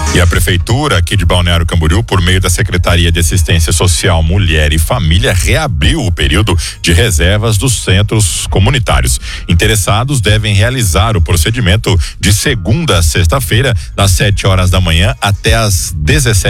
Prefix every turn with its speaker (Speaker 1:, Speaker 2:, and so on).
Speaker 1: E a Prefeitura aqui de Balneário Camboriú, por meio da Secretaria de Assistência Social, Mulher e Família, reabriu o período de reservas dos centros comunitários. Interessados devem realizar o procedimento de segunda a sexta-feira, das 7 horas da manhã até as 17